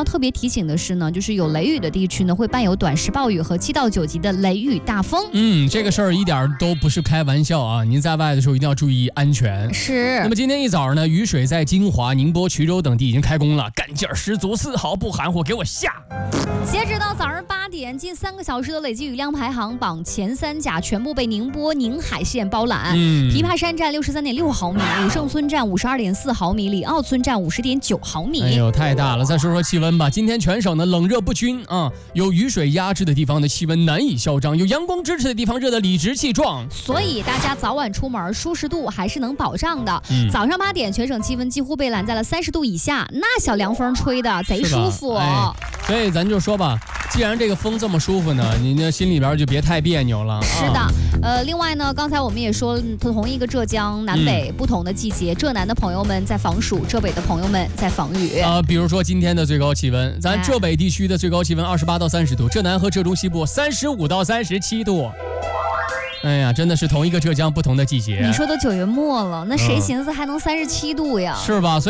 要特别提醒的是呢，就是有雷雨的地区呢，会伴有短时暴雨和7到9级的雷雨大风。 这个事儿一点都不是开玩笑啊！您在外的时候一定要注意安全。 是。 那么今天一早呢，雨水在金华、宁波、衢州等地已经开工了，干劲儿十足，丝毫不含糊，给我下！ 截止到早上8点，近3个小时的累计雨量排行榜前3甲全部被宁波宁海县包揽。琵琶山站63.6毫米，武胜村站52.4毫米，里奥村站50.9毫米。 哎呦，太大了！再说说气温吧，今天全省的冷热不均啊，有雨水压制的地方的气温难以嚣张，有阳光支持的地方热得理直气壮。 所以大家早晚出门，舒适度还是能保障的。早上8点，全省气温几乎被揽在了30度以下，那小凉风吹的贼舒服。 所以咱就说吧，既然这个风这么舒服呢，你呢心里边就别太别扭了。 是的，另外呢，刚才我们也说，同一个浙江南北不同的季节，浙南的朋友们在防暑，浙北的朋友们在防雨。 比如说今天的最高气温，咱浙北地区的最高气温28到30度，浙南和浙中西部35到37度。哎呀，真的是同一个浙江不同的季节。 你说都9月末了，那谁寻思还能37度呀？ 是吧？所以